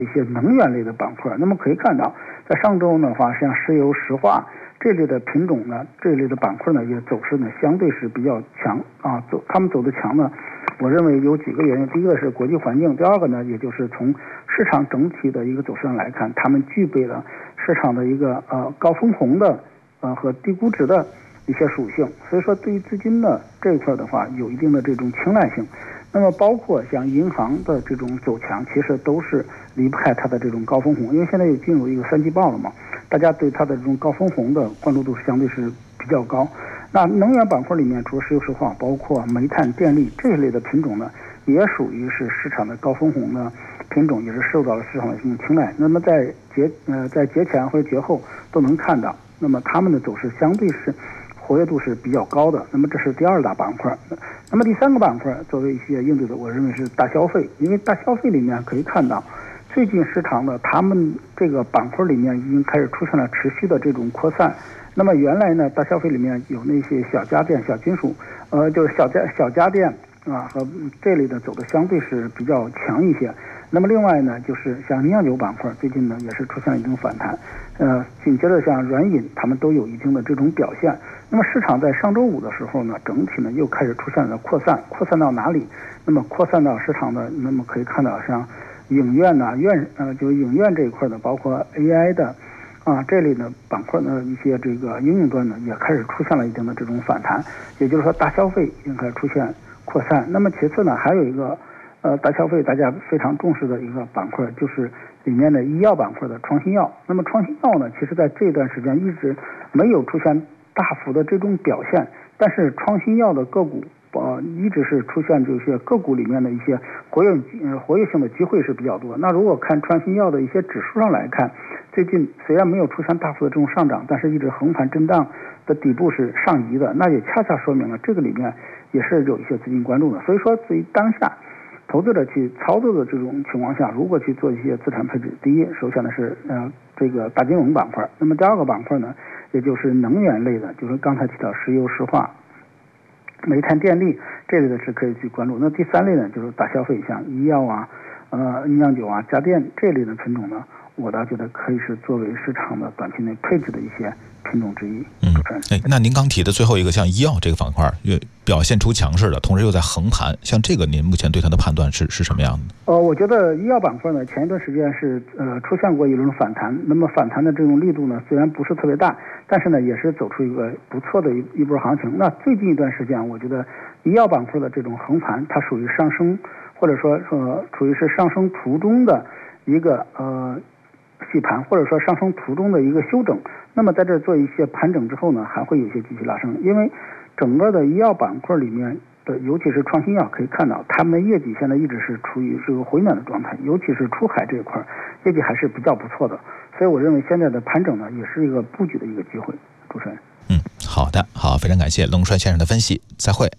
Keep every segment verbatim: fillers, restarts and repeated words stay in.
一些能源类的板块。那么可以看到，在上周的话，像石油石化这类的品种呢，这类的板块呢，也走势呢相对是比较强啊，走他们走的强呢，我认为有几个原因。第一个是国际环境，第二个呢，也就是从市场整体的一个走势上来看，他们具备了市场的一个呃高分红的呃和低估值的一些属性，所以说对于资金呢这一块的话，有一定的这种青睐性。那么包括像银行的这种走强，其实都是离不开它的这种高分红，因为现在又进入一个三季报了嘛，大家对它的这种高分红的关注度相对是比较高。那能源板块里面，除了石油石化，包括煤炭、电力这一类的品种呢，也属于是市场的高分红的品种，也是受到了市场的这种青睐。那么在节呃在节前或者节后都能看到，那么它们的走势相对是活跃度是比较高的。那么这是第二大板块。那么第三个板块作为一些应对的，我认为是大消费，因为大消费里面可以看到，最近市场的他们这个板块里面已经开始出现了持续的这种扩散。那么原来呢，大消费里面有那些小家电、小金属，呃，就是小家小家电啊和这类的走的相对是比较强一些。那么另外呢，就是像酿酒板块最近呢也是出现了一定反弹，呃，紧接着像软饮，他们都有一定的这种表现。那么市场在上周五的时候呢，整体呢又开始出现了扩散，扩散到哪里？那么扩散到市场的，那么可以看到像影院呐、啊、院呃，就是影院这一块的，包括 A I 的啊这类的板块呢，一些这个应用端呢也开始出现了一定的这种反弹，也就是说大消费已经开始出现扩散。那么其次呢，还有一个呃大消费大家非常重视的一个板块，就是里面的医药板块的创新药。那么创新药呢，其实在这段时间一直没有出现大幅的这种表现，但是创新药的个股呃一直是出现这些个股里面的一些活跃呃活跃性的机会是比较多。那如果看创新药的一些指数上来看，最近虽然没有出现大幅的这种上涨，但是一直横盘震荡的底部是上移的，那也恰恰说明了这个里面也是有一些资金关注的。所以说对于当下投资者去操作的这种情况下，如果去做一些资产配置，第一首先呢是呃这个大金融板块，那么第二个板块呢，也就是能源类的，就是刚才提到石油石化、煤炭电力这类的是可以去关注。那第三类呢，就是大消费，像医药啊、呃酿酒啊、家电这类的品种呢，我倒觉得可以是作为市场的短期内配置的一些品种之一。 嗯，哎，那您刚提的最后一个像医药这个板块，表现出强势的，同时又在横盘，像这个您目前对它的判断是是什么样的？ 呃，我觉得医药板块呢，前一段时间是呃出现过一轮反弹，那么反弹的这种力度呢，虽然不是特别大，但是呢也是走出一个不错的一一波行情。那最近一段时间，我觉得医药板块的这种横盘，它属于上升，或者说呃处于是上升途中的一个呃洗盘，或者说上升途中的一个修整。那么在这做一些盘整之后呢，还会有一些继续拉升，因为整个的医药板块里面的，尤其是创新药，可以看到他们的业绩现在一直是处于这个回暖的状态，尤其是出海这一块业绩还是比较不错的。所以我认为现在的盘整呢，也是一个布局的一个机会。主持人， 嗯，好的，好，非常感谢龙川先生的分析，再会。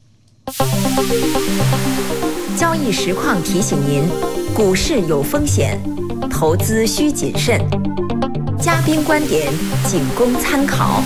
交易实况提醒您，股市有风险，投资需谨慎。嘉宾观点仅供参考。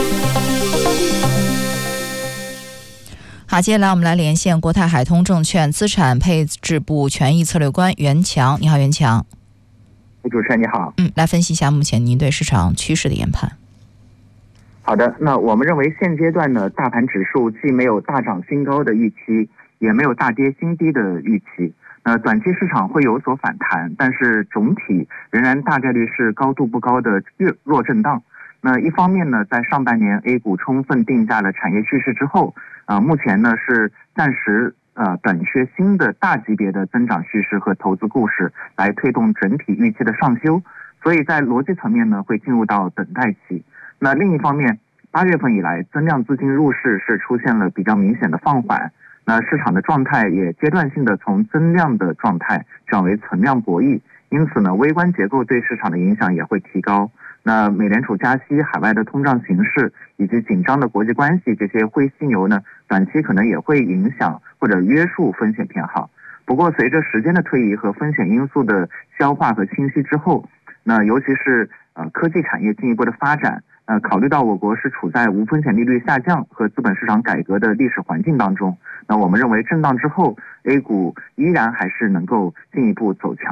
好，接下来我们来连线国泰海通证券资产配置部权益策略官袁强。你好，袁强。 主持人你好。 嗯，来分析一下目前您对市场趋势的研判。 好的，那我们认为现阶段呢，大盘指数既没有大涨新高的预期，也没有大跌新低的预期。呃，短期市场会有所反弹，但是总体仍然大概率是高度不高的弱震荡。那一方面呢，在上半年 A 股充分定价了产业趋势之后，呃，目前呢是暂时呃短缺新的大级别的增长叙事和投资故事来推动整体预期的上修，所以在逻辑层面呢会进入到等待期。那另一方面，八月份以来增量资金入市是出现了比较明显的放缓。那市场的状态也阶段性的从增量的状态转为存量博弈，因此呢，微观结构对市场的影响也会提高。那美联储加息、海外的通胀形势以及紧张的国际关系这些灰犀牛呢，短期可能也会影响或者约束风险偏好。不过，随着时间的推移和风险因素的消化和清晰之后，那尤其是呃科技产业进一步的发展。呃，考虑到我国是处在无风险利率下降和资本市场改革的历史环境当中，那我们认为震荡之后 A 股依然还是能够进一步走强的。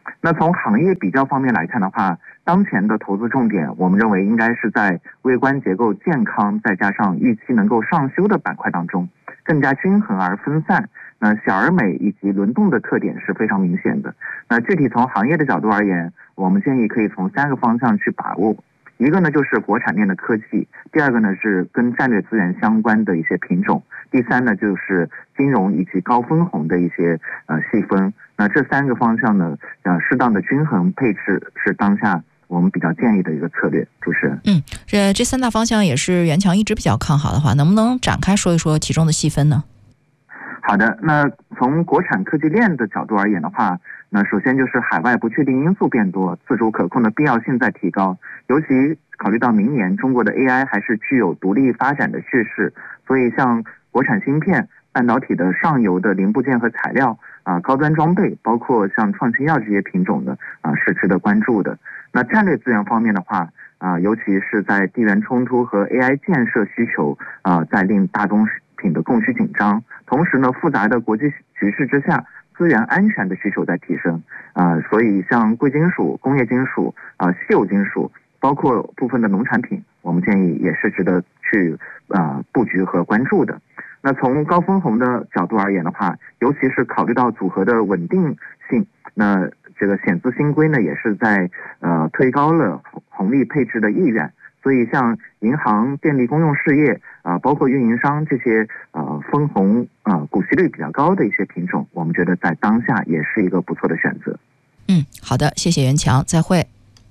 那从行业比较方面来看的话，当前的投资重点，我们认为应该是在微观结构健康，再加上预期能够上修的板块当中，更加均衡而分散。那小而美以及轮动的特点是非常明显的。那具体从行业的角度而言，我们建议可以从三个方向去把握。一个呢就是国产链的科技，第二个呢是跟战略资源相关的一些品种，第三呢就是金融以及高分红的一些呃细分。那这三个方向呢，呃适当的均衡配置是当下我们比较建议的一个策略。主持人， 嗯，这这三大方向也是袁强一直比较看好的话，能不能展开说一说其中的细分呢？ 好的，那从国产科技链的角度而言的话，那首先就是海外不确定因素变多，自主可控的必要性在提高，尤其考虑到明年中国的 A I 还是具有独立发展的趋势，所以像国产芯片、半导体的上游的零部件和材料啊、高端装备，包括像创新药这些品种的啊是值得关注的。那战略资源方面的话啊，尤其是在地缘冲突和 A I 建设需求啊，在令大宗品的供需紧张，同时呢，复杂的国际局势之下，资源安全的需求在提升啊、呃，所以像贵金属、工业金属啊、呃、稀有金属，包括部分的农产品，我们建议也是值得去啊、呃、布局和关注的。那从高分红的角度而言的话，尤其是考虑到组合的稳定性，那这个险资新规呢，也是在呃推高了红利配置的意愿。所以像银行、电力公用事业啊、呃，包括运营商这些呃分红啊、呃、股息率比较高的一些品种，我们觉得在当下也是一个不错的选择。 嗯，好的，谢谢袁强，再会。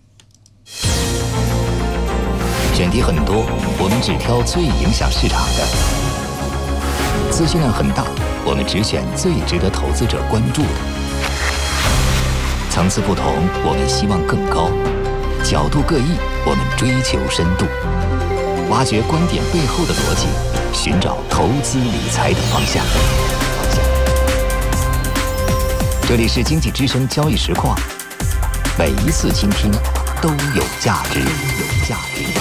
选题很多，我们只挑最影响市场的；资讯量很大，我们只选最值得投资者关注的。层次不同，我们希望更高；角度各异，我们追求深度。挖掘观点背后的逻辑，寻找投资理财的方向。这里是经济之声交易实况，每一次倾听都有价值，有价值。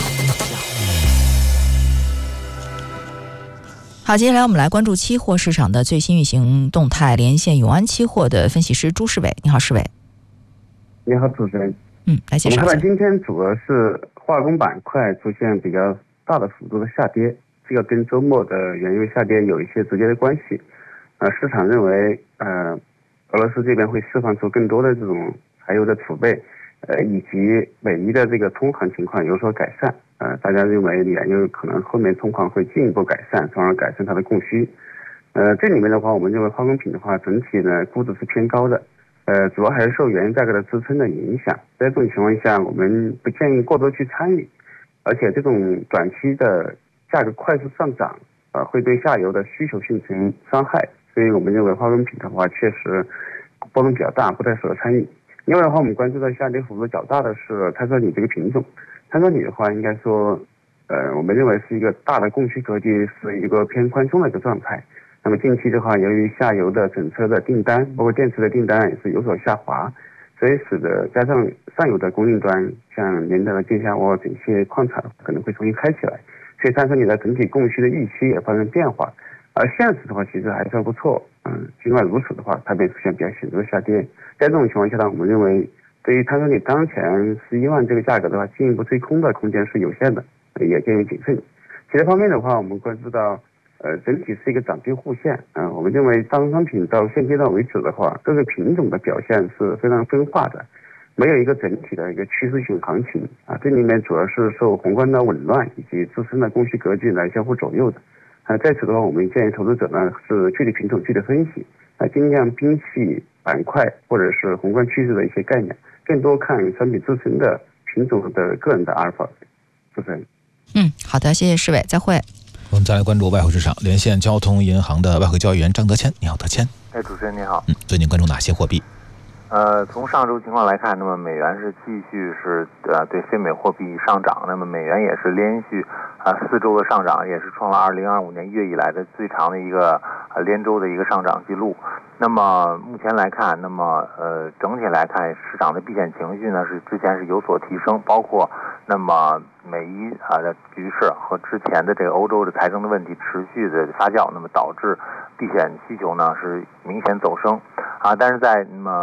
好，接下来我们来关注期货市场的最新运行动态，连线永安期货的分析师朱世伟。你好，世伟。 你好，主持人。 嗯，来介绍一下。 我们看今天主要是化工板块出现比较大的幅度的下跌，这个跟周末的原油下跌有一些直接的关系。呃，市场认为，呃，俄罗斯这边会释放出更多的这种柴油的储备，呃，以及美伊的这个通航情况有所改善。呃，大家认为原油可能后面通况会进一步改善，从而改善它的供需。呃，这里面的话，我们认为化工品的话，整体呢估值是偏高的。呃，主要还是受原油价格的支撑的影响。在这种情况下，我们不建议过多去参与，而且这种短期的价格快速上涨，啊、呃，会对下游的需求形成伤害。所以我们认为化工品的话，确实波动比较大，不太适合参与。另外的话，我们关注到下跌幅度较大的是碳酸锂这个品种。碳酸锂的话，应该说，呃，我们认为是一个大的供需格局是一个偏宽松的一个状态。那么近期的话，由于下游的整车的订单，包括电池的订单也是有所下滑，所以使得加上上游的供应端，像连德、金夏沃这些矿产可能会重新开起来，所以碳酸锂的整体供需的预期也发生变化。而现实的话，其实还算不错，嗯，尽管如此的话，它便出现比较显著的下跌。在这种情况下呢，我们认为对于碳酸锂当前十一万这个价格的话，进一步追空的空间是有限的，也建议谨慎。其他方面的话，我们关注到。呃，整体是一个涨跌互现啊、呃。我们认为大宗商品到现阶段为止的话，各个品种的表现是非常分化的，没有一个整体的一个趋势性行情啊。这里面主要是受宏观的紊乱以及自身的供需格局来相互左右的。啊，在此的话，我们建议投资者呢是具体品种具体分析，啊，尽量摒弃板块或者是宏观趋势的一些概念，更多看产品自身的品种的个人的阿尔法。主持人。 嗯，好的，谢谢世伟，再会。 我们再来关注外汇市场，连线交通银行的外汇交易员张德谦。你好，德谦。 哎，主持人你好。 嗯，最近关注哪些货币？ 呃，从上周情况来看，那么美元是继续是呃对非美货币上涨，那么美元也是连续啊、呃、四周的上涨，也是创了二零二五年一月以来的最长的一个呃连周的一个上涨记录。那么目前来看，那么呃整体来看，市场的避险情绪呢是之前是有所提升，包括那么美伊啊的局势和之前的这个欧洲的财政的问题持续的发酵，那么导致避险需求呢是明显走升啊，但是在那么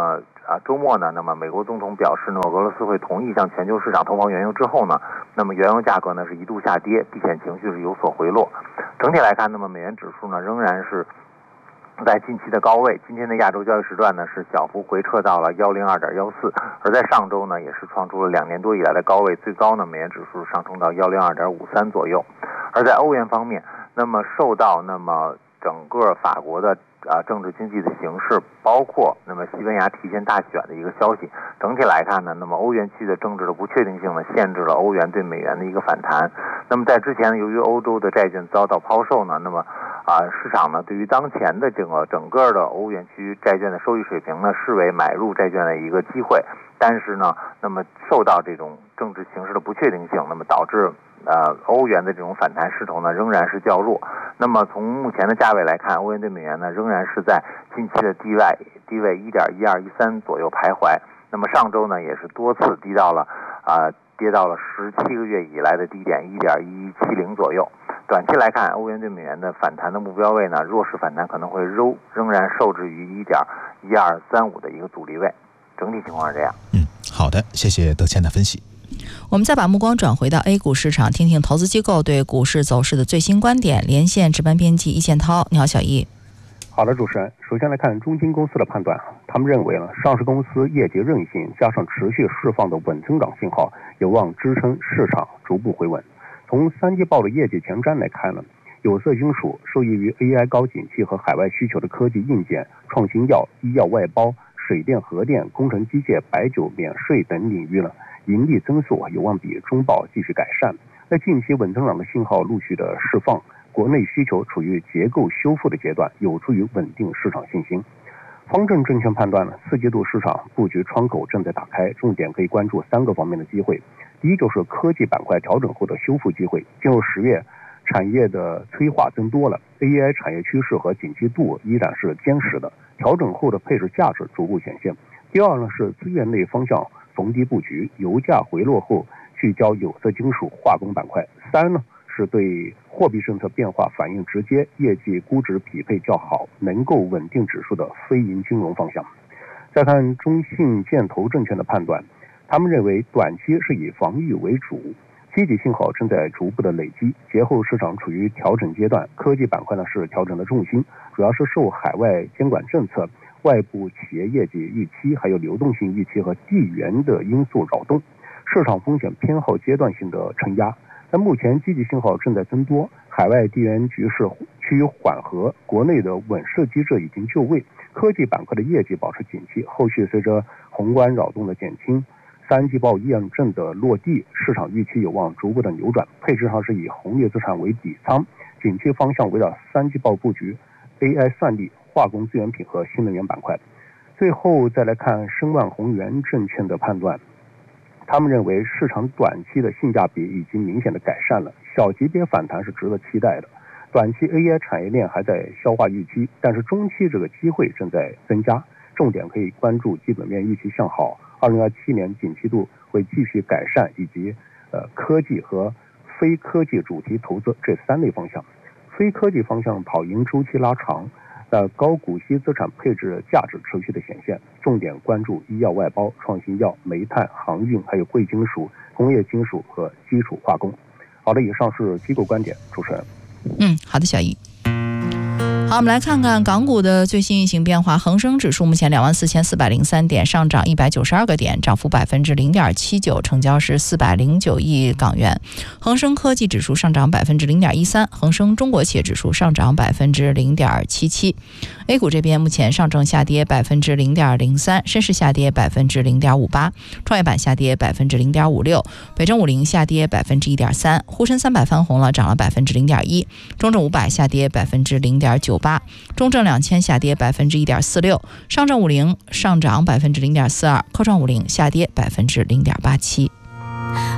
啊周末呢，那么美国总统表示呢，俄罗斯会同意向全球市场投放原油之后呢，那么原油价格呢是一度下跌，避险情绪是有所回落。整体来看，那么美元指数呢仍然是在近期的高位，今天的亚洲交易时段呢是小幅回撤到了一零二点一四，而在上周呢也是创出了两年多以来的高位，最高呢美元指数上冲到一零二点五三左右。而在欧元方面，那么受到那么整个法国的啊政治经济的形势，包括那么西班牙提前大选的一个消息，整体来看呢，那么欧元区的政治的不确定性呢，限制了欧元对美元的一个反弹。那么在之前，由于欧洲的债券遭到抛售呢，那么啊市场呢对于当前的这个整个的欧元区债券的收益水平呢，视为买入债券的一个机会。但是呢，那么受到这种政治形势的不确定性，那么导致呃欧元的这种反弹势头呢仍然是较弱。那么从目前的价位来看，欧元对美元呢仍然是在近期的低位低位一点一二一三左右徘徊。那么上周呢也是多次低到了啊、呃、跌到了十七个月以来的低点一点一七零左右。短期来看，欧元对美元的反弹的目标位呢，弱势反弹可能会仍仍然受制于一点一二三五的一个阻力位。整体情况是这样。 嗯，好的，谢谢德谦的分析。 我们再把目光转回到 A 股市场，听听投资机构对股市走势的最新观点。连线值班编辑易建涛，你好，小易。 好的，主持人，首先来看中金公司的判断，他们认为呢，上市公司业绩韧性加上持续释放的稳增长信号，有望支撑市场逐步回稳。从三季报的业绩前瞻来看呢，有色金属受益于 A I 高景气和海外需求的科技硬件、创新药、医药外包、水电、核电、工程机械、白酒、免税等领域呢，盈利增速有望比中报继续改善。在近期稳增长的信号陆续的释放，国内需求处于结构修复的阶段，有助于稳定市场信心。方正证券判断呢，四季度市场布局窗口正在打开，重点可以关注三个方面的机会。第一就是科技板块调整后的修复机会，进入十月，产业的催化增多了 ，A I 产业趋势和景气度依然是坚实的，调整后的配置价值逐步显现。第二呢是资源类方向逢低布局，油价回落后聚焦有色金属、化工板块。三呢是对货币政策变化反应直接，业绩估值匹配较好，能够稳定指数的非银金融方向。再看中信建投证券的判断，他们认为短期是以防御为主，积极信号正在逐步的累积，节后市场处于调整阶段，科技板块呢是调整的重心，主要是受海外监管政策、外部企业业绩预期，还有流动性预期和地缘的因素扰动，市场风险偏好阶段性的承压。但目前积极信号正在增多，海外地缘局势趋于缓和，国内的稳市机制已经就位，科技板块的业绩保持景气，后续随着宏观扰动的减轻，三季报验证的落地，市场预期有望逐步的扭转。配置上是以红利资产为底仓，景气方向围绕三季报布局 A I 算力、化工资源品和新能源板块。最后再来看申万宏源证券的判断，他们认为市场短期的性价比已经明显的改善了，小级别反弹是值得期待的。短期 A I 产业链还在消化预期，但是中期这个机会正在增加，重点可以关注基本面预期向好，二零二七年景气度会继续改善，以及呃科技和非科技主题投资这三类方向。非科技方向跑赢周期拉长，呃高股息资产配置价值持续的显现，重点关注医药外包、创新药、煤炭、航运，还有贵金属、工业金属和基础化工。好的，以上是机构观点，主持人。 嗯，好的，小易。好，我们来看看港股的最新运行变化。恒生指数目前两万四千四百零三点，上涨一百九十二个点，涨幅百分之零点七九，成交是四百零九亿港元。恒生科技指数上涨百分之零点一三，恒生中国企业指数上涨百分之零点七七。A 股这边目前上证下跌百分之零点零三，深市下跌百分之零点五八，创业板下跌百分之零点五六，北证五零下跌百分之一点三，沪深三百翻红了，涨了百分之零点一，中证五百下跌百分之零点九八，中证两千下跌百分之一点四六，上证五零上涨百分之零点四二，科创五零下跌百分之零点八七。